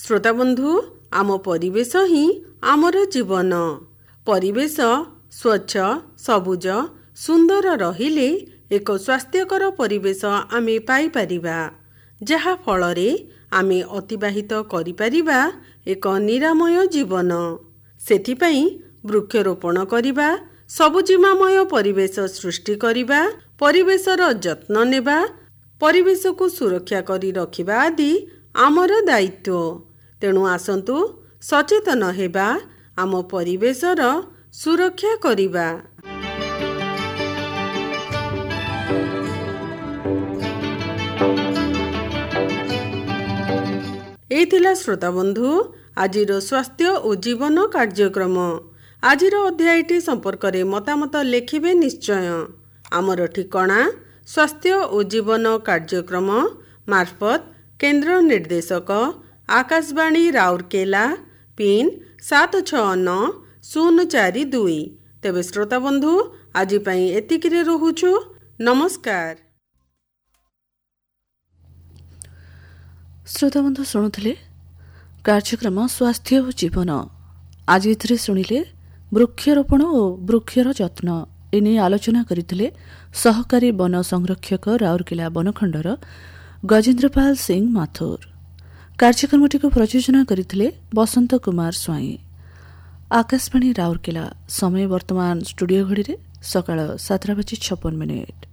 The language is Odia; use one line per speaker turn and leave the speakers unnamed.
ଶ୍ରୋତାବନ୍ଧୁ, ଆମ ପରିବେଶ ହିଁ ଆମର ଜୀବନ। ପରିବେଶ ସ୍ୱଚ୍ଛ, ସବୁଜ, ସୁନ୍ଦର ରହିଲେ ଏକ ସ୍ୱାସ୍ଥ୍ୟକର ପରିବେଶ ଆମେ ପାଇପାରିବା, ଯାହା ଫଳରେ ଆମେ ଅତିବାହିତ କରିପାରିବା ଏକ ନିରାମୟ ଜୀବନ। ସେଥିପାଇଁ ବୃକ୍ଷରୋପଣ କରିବା, ସବୁଜିମାମୟ ପରିବେଶ ସୃଷ୍ଟି କରିବା, ପରିବେଶର ଯତ୍ନ ନେବା, ପରିବେଶକୁ ସୁରକ୍ଷା କରି ରଖିବା ଆଦି ଆମର ଦାୟିତ୍ୱ। ତେଣୁ ଆସନ୍ତୁ ସଚେତନ ହେବା, ଆମ ପରିବେଶର ସୁରକ୍ଷା କରିବା। এই ଥିଲା ଶ୍ରୋତାବନ୍ଧୁ ଆଜିର ସ୍ୱାସ୍ଥ୍ୟ ଓ ଜୀବନ କାର୍ଯ୍ୟକ୍ରମ। ଆଜିର ଅଧ୍ୟାୟଟି ସମ୍ପର୍କରେ ମତାମତ ଲେଖିବେ ନିଶ୍ଚୟ। ଆମର ଠିକଣା ସ୍ୱାସ୍ଥ୍ୟ ଓ ଜୀବନ କାର୍ଯ୍ୟକ୍ରମ ମାର୍ଫତ କେନ୍ଦ୍ର ନିର୍ଦ୍ଦେଶକ ଆକାଶବାଣୀ ରାଉରକେଲା, ପିନ୍ 769042। ତେବେ ଶ୍ରୋତାବନ୍ଧୁ, ଆଜି ପାଇଁ ଏତିକିରେ ରହୁଛୁ। ନମସ୍କାର।
ଶ୍ରୋତାବନ୍ଧୁ ଶୁଣୁଥିଲେ କାର୍ଯ୍ୟକ୍ରମ ସ୍ୱାସ୍ଥ୍ୟ ଓ ଜୀବନ। ଆଜି ଏଥିରେ ଶୁଣିଲେ ବୃକ୍ଷରୋପଣ ଓ ବୃକ୍ଷର ଯତ୍ନ। ଏନେଇ ଆଲୋଚନା କରିଥିଲେ ସହକାରୀ ବନ ସଂରକ୍ଷକ ରାଉରକେଲା ବନଖଣ୍ଡର ଗଜେନ୍ଦ୍ରପାଲ ସିଂ ମାଥୁର। କାର୍ଯ୍ୟକ୍ରମଟିକୁ ପ୍ରଯୋଜନା କରିଥିଲେ ବସନ୍ତ କୁମାର ସ୍ୱାଇଁ। ଆକାଶବାଣୀ ରାଉରକେଲା। ସମୟ ବର୍ତ୍ତମାନ ଷ୍ଟୁଡିଓ ଘଡ଼ିରେ ସକାଳ 7:56।